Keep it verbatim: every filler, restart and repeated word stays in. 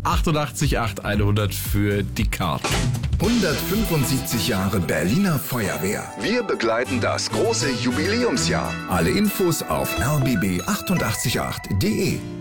achtundachtzig acht hundert für die Karte. hundertfünfundsiebzig Jahre Berliner Feuerwehr. Wir begleiten das große Jubiläumsjahr. Alle Infos auf r b b acht acht acht punkt de.